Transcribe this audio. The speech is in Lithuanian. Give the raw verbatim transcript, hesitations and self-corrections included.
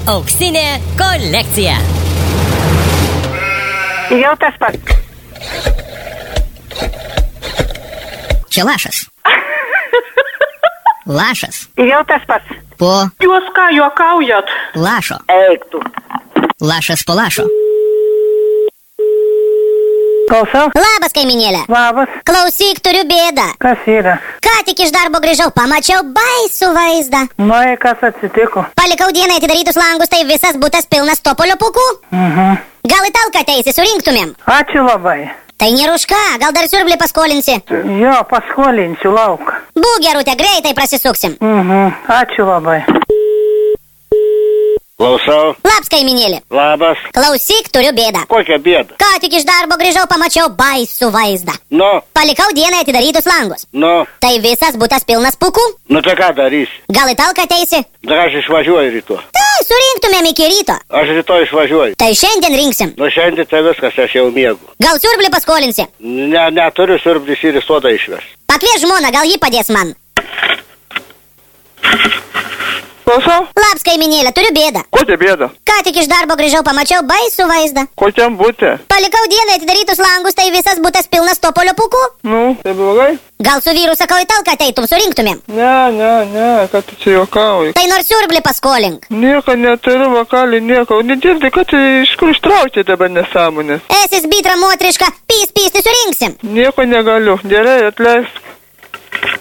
Auksinė kolekcija. Jau tas pats. Čia lašas. Lašas. Jau tas pats. Po Jūs ką, juokaujat? lašo. Eik tu. Lašas po lašo. Klausau? Labas, kaiminėlė. Labas. Klausyk, turiu bėdą. Kas yra? Ką tik iš darbo grįžau, pamačiau baisų vaizdą. Nu, kas atsitiko? Palikau dieną atidarytus langus, tai visas butas pilnas topolio pūkų. Mhm. Gal į talką ateisi, surinktumėm? Ačiū labai. Tai nėra už ką, gal dar siurblį paskolinsi. Jo, paskolinsiu lauk. Būk gerutė, greitai prasisuksim. Mhm. Ačiū labai. Klausau. Labas, kaiminėlė. Labas. Klausyk, turiu bėdą. Kokia bėda? Ką tik iš darbo grįžau, pamačiau baisų vaizdą. Nu, Palikau dieną atidarytus langus. nu, Tai visas butas pilnas pūkų. nu tai ką darysi? Gal į talką ateisi? Dar aš išvažiuoju rytoj. Tai surinktumėm iki ryto. Aš rytoj išvažiuoju. Tai šiandien rinksim. Nu šiandien tai viskas, aš jau miegu. Gal siurblį paskolinsi? Ne, neturiu siurblis ir į sodą išveš. Pakvies žmoną, gal ji padės man. Klausau? Labas, kaiminėlė, turiu bėdą. Kokia bėda? Ką tik iš darbo grįžau, pamačiau baisų vaizdą. Kokiam būti? Palikau dieną atidarytus langus, tai visas butas pilnas topolio pūkų. Nu, tai blogai? Gal su vyru sakau į talką ateitum, surinktumėm. Ne, ne, ne, kad tu čia juokauji. Tai nors siurblį paskolink. Nieko neturiu, vakalį, nieko. Nedirbi, kad iš kur ištraukti dabar nesąmonės. Esis bitra motriška, pys pys, tai surinksim. Nieko negaliu. Gerai, atleisk.